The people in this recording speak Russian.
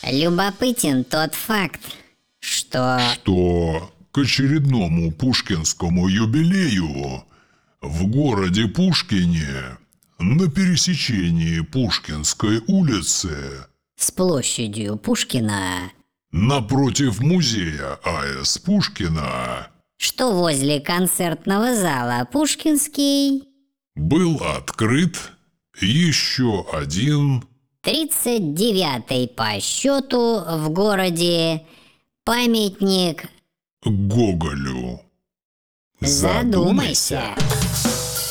Любопытен тот факт, что к очередному пушкинскому юбилею в городе Пушкине на пересечении Пушкинской улицы с площадью Пушкина, напротив музея А.С. Пушкина, что возле концертного зала Пушкинский, был открыт еще один 39-й по счету в городе памятник Гоголю. Задумайся.